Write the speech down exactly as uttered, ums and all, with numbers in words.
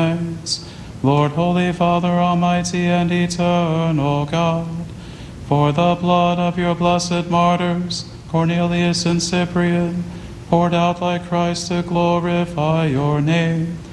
thanks. Lord, Holy Father, Almighty and Eternal God, for the blood of your blessed martyrs, Cornelius and Cyprian, poured out like Christ to glorify your name,